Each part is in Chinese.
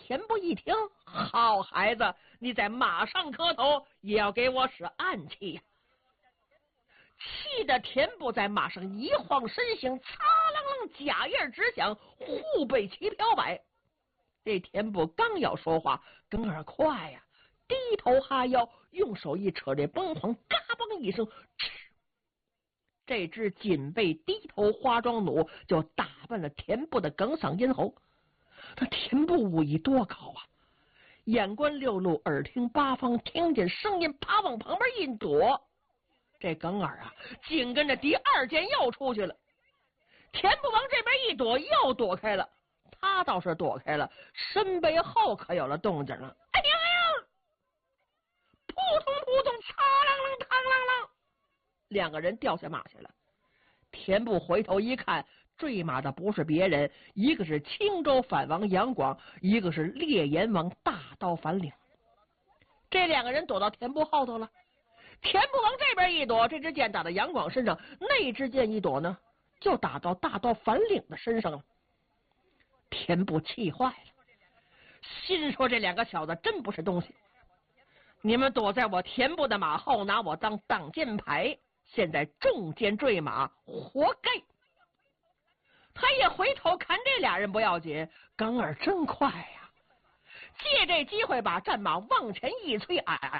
田部一听，好孩子，你在马上磕头，也要给我使暗器呀！气得田部在马上一晃身形，擦啷啷，甲叶直响，护背齐飘摆。这田部刚要说话，耿儿快呀，低头哈腰，用手一扯这崩簧，嘎嘣一声，这只紧背低头花桩弩就打扮了田部的哽嗓咽喉。那田部武艺多高啊！眼观六路，耳听八方，听见声音，爬往旁边一躲。这耿儿啊，紧跟着第二箭又出去了。田部往这边一躲，又躲开了。他倒是躲开了，身背后可有了动静了。哎呀呀！扑通扑通，嚓啷啷，嘡啷啷，两个人掉下马去了。田部回头一看，坠马的不是别人，一个是青州反王杨广，一个是烈阎王大刀反岭。这两个人躲到田部后头了。田部往这边一躲，这支箭打到杨广身上，那支箭一躲呢，就打到大刀反岭的身上了。田部气坏了，心说这两个小子真不是东西，你们躲在我田部的马后，拿我当挡箭牌，现在中箭坠马，活该。他一回头看这俩人不要紧，耿儿真快呀，借这机会把战马往前一催，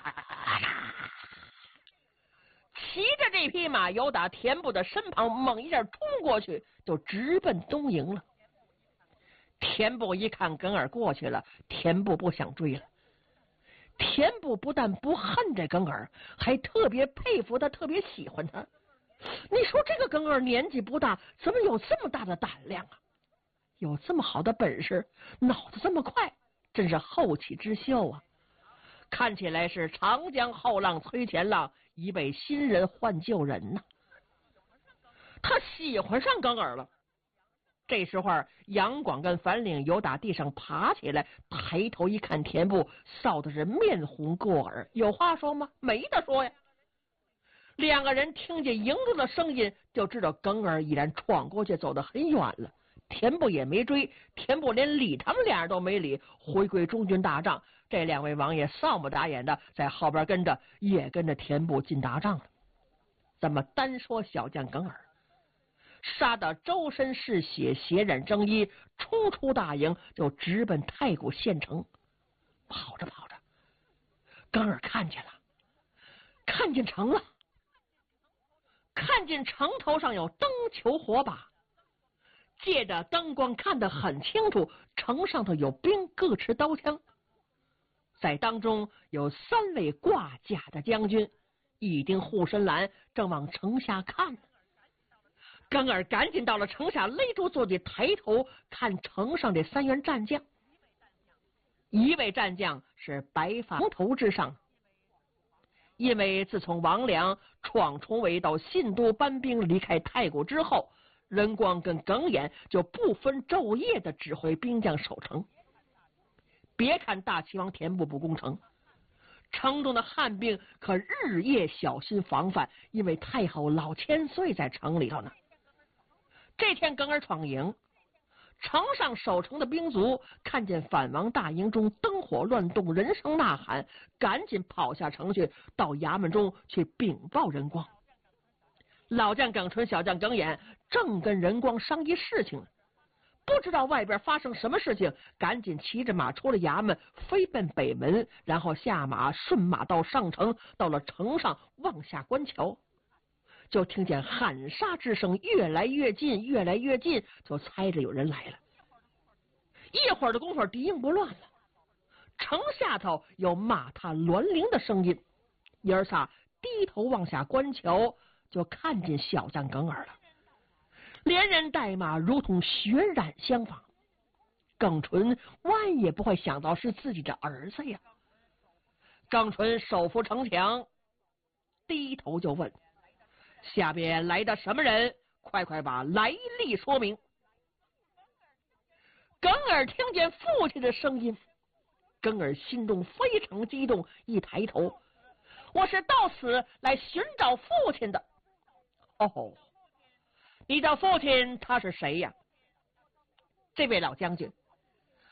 骑着这匹马由打田部的身旁猛一下冲过去，就直奔东营了。田部一看耿儿过去了，田部不想追了。田部不但不恨这耿儿，还特别佩服他，特别喜欢他。你说这个耿儿年纪不大，怎么有这么大的胆量啊？有这么好的本事，脑子这么快，真是后起之秀啊！看起来是长江后浪推前浪，一位新人换旧人呐。他喜欢上耿儿了。这时候杨广跟樊岭由打地上爬起来，抬头一看田部，臊的是面红过耳。有话说吗？没得说呀。两个人听见营中的声音，就知道耿儿已然闯过去，走得很远了。田部也没追，田部连理他们俩人都没理，回归中军大帐。这两位王爷扫不打眼的在后边跟着，也跟着田部进大帐了。咱们单说小将耿儿，杀得周身是血，血染征衣，冲出大营，就直奔太谷县城。跑着跑着，耿儿看见了，看见城了，看见城头上有灯球火把，借着灯光看得很清楚，城上头有兵，各持刀枪，在当中有3位挂甲的将军，一顶护身蓝，正往城下看呢。耿儿赶紧到了城下，勒住坐骑，抬头看城上这3员战将。一位战将是白发头之上，因为自从王良闯重围到信都搬兵离开太谷之后，任光跟耿眼就不分昼夜的指挥兵将守城。别看大齐王田部不攻城，城中的汉兵可日夜小心防范，因为太后老千岁在城里头呢。这天耿儿闯营，城上守城的兵卒看见反王大营中灯火乱动，人声呐喊，赶紧跑下城去，到衙门中去禀报任光。老将耿纯，小将耿眼正跟任光商议事情，不知道外边发生什么事情，赶紧骑着马出了衙门，飞奔北门，然后下马顺马道上城，到了城上望下关桥，就听见喊杀之声越来越近，越来越近，就猜着有人来了。一会儿的功夫，敌营不乱了，城下头有马踏銮铃的声音，爷儿仨低头望下关桥，就看见小将耿儿了，连人带马如同血染相仿。耿纯万也不会想到是自己的儿子呀。耿纯手扶城墙，低头就问：下边来的什么人？快快把来历说明。耿儿听见父亲的声音，耿儿心中非常激动，一抬头：我是到此来寻找父亲的。哦，你的父亲他是谁呀？这位老将军